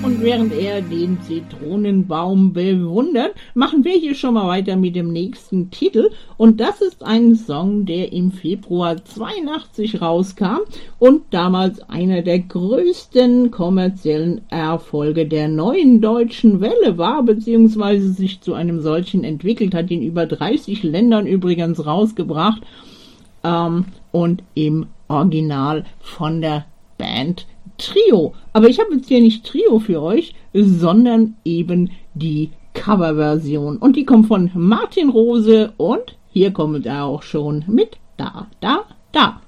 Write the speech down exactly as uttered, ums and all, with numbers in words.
Und während er den Zitronenbaum bewundert, machen wir hier schon mal weiter mit dem nächsten Titel. Und das ist ein Song, der im Februar zweiundachtzig rauskam und damals einer der größten kommerziellen Erfolge der neuen deutschen Welle war, beziehungsweise sich zu einem solchen entwickelt hat, in über dreißig Ländern übrigens rausgebracht ähm, und im Original von der Band Trio. Aber ich habe jetzt hier nicht Trio für euch, sondern eben die Coverversion. Und die kommt von Martin Rose und hier kommt er auch schon mit Da, Da, Da.